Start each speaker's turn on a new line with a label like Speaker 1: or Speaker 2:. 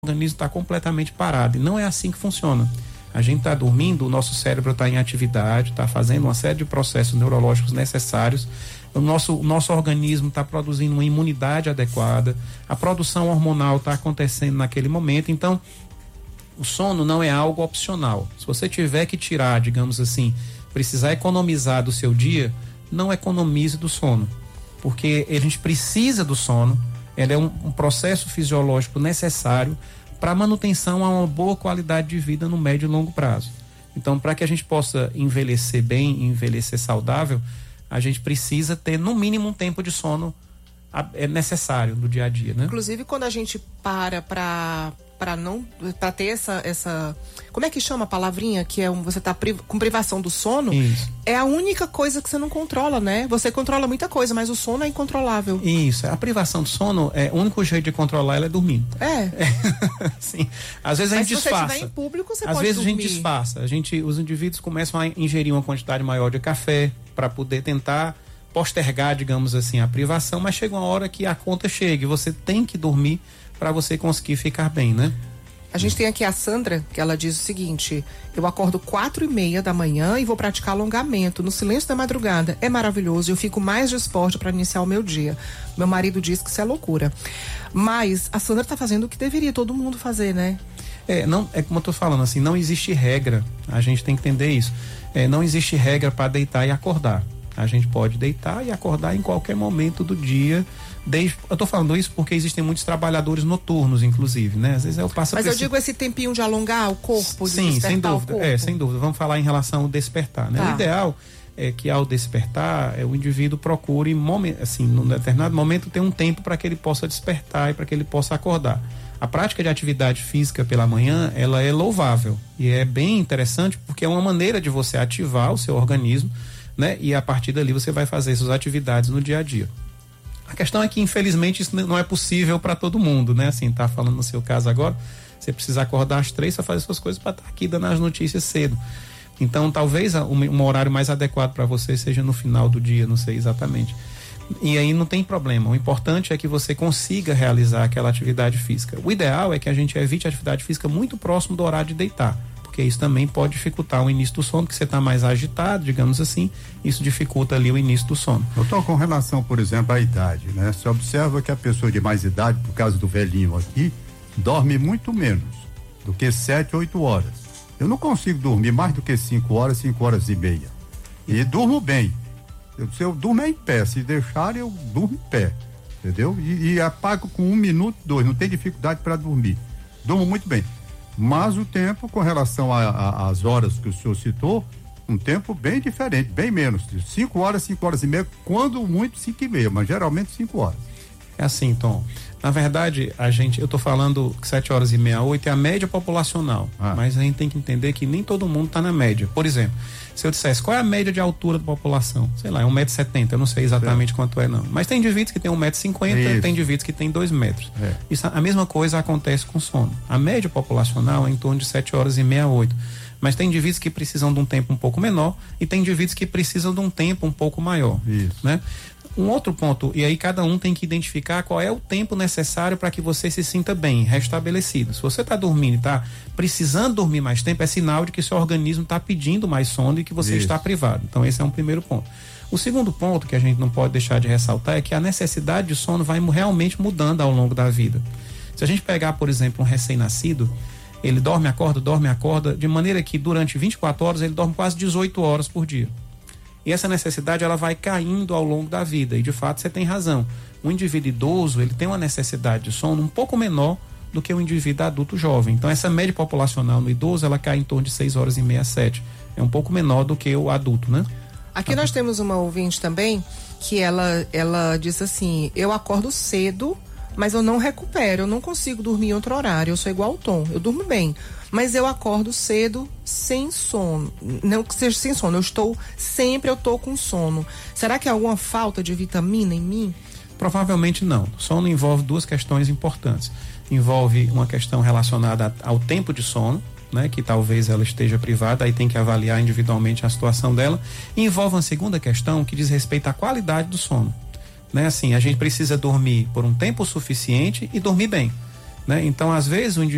Speaker 1: organismo está completamente parado. E não é assim que funciona. A gente está dormindo, o nosso cérebro está em atividade, está fazendo uma série de processos neurológicos necessários. O nosso organismo está produzindo uma imunidade adequada, a produção hormonal está acontecendo naquele momento. Então, o sono não é algo opcional. Se você tiver que tirar, digamos assim, precisar economizar do seu dia, não economize do sono, porque a gente precisa do sono. Ele é um processo fisiológico necessário para a manutenção a uma boa qualidade de vida no médio e longo prazo. Então, para que a gente possa envelhecer bem, envelhecer saudável, a gente precisa ter no mínimo um tempo de sono necessário no dia a dia, né?
Speaker 2: Inclusive, quando a gente para ter essa como é que chama a palavrinha que você tá com privação do sono?
Speaker 1: Isso.
Speaker 2: É a única coisa que você não controla, né? Você controla muita coisa, mas o sono é incontrolável.
Speaker 1: Isso, a privação do sono, o único jeito de controlar ela é dormindo. Sim. Às vezes a gente disfarça.
Speaker 2: Se você estiver em público, você
Speaker 1: às
Speaker 2: pode
Speaker 1: vezes
Speaker 2: dormir.
Speaker 1: A gente disfarça. Os indivíduos começam a ingerir uma quantidade maior de café para poder tentar postergar, digamos assim, a privação, mas chega uma hora que a conta chega e você tem que dormir para você conseguir ficar bem, né?
Speaker 2: A gente tem aqui a Sandra, que ela diz o seguinte: eu acordo 4:30 da manhã e vou praticar alongamento no silêncio da madrugada. É maravilhoso, eu fico mais disposta para iniciar o meu dia. Meu marido diz que isso é loucura. Mas a Sandra tá fazendo o que deveria todo mundo fazer, né?
Speaker 1: É como eu tô falando, assim, não existe regra. A gente tem que entender isso. Não existe regra para deitar e acordar. A gente pode deitar e acordar em qualquer momento do dia. Eu tô falando isso porque existem muitos trabalhadores noturnos, inclusive, né? Às vezes eu passo.
Speaker 2: Mas eu digo esse tempinho de alongar o corpo, de
Speaker 1: Sim,
Speaker 2: despertar
Speaker 1: sem dúvida.
Speaker 2: o corpo.
Speaker 1: Sem dúvida. Vamos falar em relação ao despertar, né?
Speaker 2: Tá.
Speaker 1: O ideal é que ao despertar, o indivíduo procure, num determinado momento, ter um tempo para que ele possa despertar e para que ele possa acordar. A prática de atividade física pela manhã, ela é louvável e é bem interessante porque é uma maneira de você ativar o seu organismo, né? E a partir dali você vai fazer suas atividades no dia a dia. A questão é que, infelizmente, isso não é possível para todo mundo, né? Assim, tá falando no seu caso agora, você precisa acordar às 3 para fazer suas coisas para estar aqui dando as notícias cedo. Então, talvez um horário mais adequado para você seja no final do dia, não sei exatamente. E aí não tem problema. O importante é que você consiga realizar aquela atividade física. O ideal é que a gente evite a atividade física muito próximo do horário de deitar, porque isso também pode dificultar o início do sono, porque você está mais agitado, digamos assim, isso dificulta ali o início do sono.
Speaker 3: Doutor, com relação, por exemplo, à idade, né? Você observa que a pessoa de mais idade, por causa do velhinho aqui, dorme muito menos do que 7, 8 horas. Eu não consigo dormir mais do que 5 horas, 5 horas e meia. E durmo bem. Se eu durmo em pé, se deixar eu durmo em pé, entendeu? E apago com 1 minuto, 2, não tem dificuldade para dormir. Durmo muito bem. Mas o tempo, com relação às horas que o senhor citou, um tempo bem diferente, bem menos. 5 horas, 5 horas e meia, quando muito 5 e meia, mas geralmente 5 horas.
Speaker 1: É assim, Tom. Na verdade, eu tô falando que 7 horas e meia, 8 é a média populacional. Mas a gente tem que entender que nem todo mundo tá na média. Por exemplo, se eu dissesse qual é a média de altura da população, sei lá, é 1,70 m, eu não sei exatamente quanto é não. Mas tem indivíduos que tem 1,50 m, tem indivíduos que tem 2 metros. Isso, a mesma coisa acontece com sono. A média populacional é em torno de 7 horas e meia, 8. Mas tem indivíduos que precisam de um tempo um pouco menor e tem indivíduos que precisam de um tempo um pouco maior.
Speaker 3: Isso.
Speaker 1: Né? Um outro ponto, e aí cada um tem que identificar qual é o tempo necessário para que você se sinta bem, restabelecido. Se você está dormindo e está precisando dormir mais tempo, é sinal de que seu organismo está pedindo mais sono e que você está privado. Então esse é um primeiro ponto. O segundo ponto que a gente não pode deixar de ressaltar é que a necessidade de sono vai realmente mudando ao longo da vida. Se a gente pegar, por exemplo, um recém-nascido, ele dorme, acorda, de maneira que durante 24 horas ele dorme quase 18 horas por dia. E essa necessidade ela vai caindo ao longo da vida, e de fato você tem razão. Um indivíduo idoso, ele tem uma necessidade de sono um pouco menor do que o indivíduo adulto jovem. Então essa média populacional no idoso, ela cai em torno de 6 horas e meia, 7. É um pouco menor do que o adulto, né?
Speaker 2: Aqui nós temos uma ouvinte também, que ela diz assim: eu acordo cedo, mas eu não recupero, eu não consigo dormir em outro horário, eu sou igual ao Tom, eu durmo bem, mas eu acordo cedo sem sono, não que seja sem sono, eu tô com sono. Será que é alguma falta de vitamina em mim?
Speaker 1: Provavelmente não. Sono envolve duas questões importantes. Envolve uma questão relacionada ao tempo de sono, né, que talvez ela esteja privada, aí tem que avaliar individualmente a situação dela. E envolve uma segunda questão que diz respeito à qualidade do sono. Né, assim, a gente precisa dormir por um tempo suficiente e dormir bem, né? Então, às vezes, o indivíduo